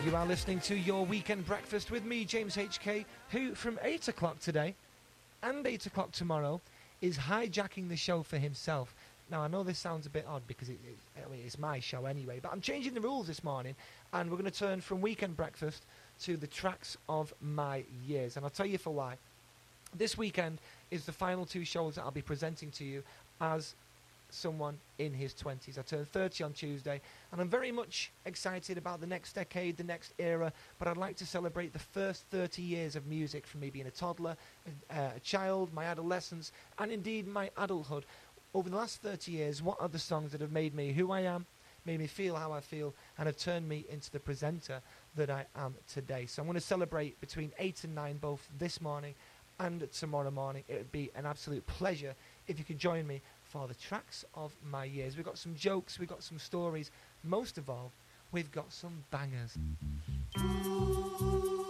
You are listening to Your Weekend Breakfast with me, James HK, who from 8 o'clock today and 8 o'clock tomorrow is hijacking the show for himself. Now, I know this sounds a bit odd because it's my show anyway, but I'm changing the rules this morning, and we're going to turn from Weekend Breakfast to the tracks of my years, and I'll tell you for why. This weekend is the final two shows that I'll be presenting to you as someone in his 20s. I turned 30 on Tuesday, and I'm very much excited about the next decade, the next era, but I'd like to celebrate the first 30 years of music from me being a toddler, a child, my adolescence, and indeed my adulthood. Over the last 30 years, what are the songs that have made me who I am, made me feel how I feel, and have turned me into the presenter that I am today? So I'm going to celebrate between 8 and 9 both this morning and tomorrow morning. It would be an absolute pleasure if you could join me for the tracks of my years. We've got some jokes, we've got some stories. Most of all, we've got some bangers.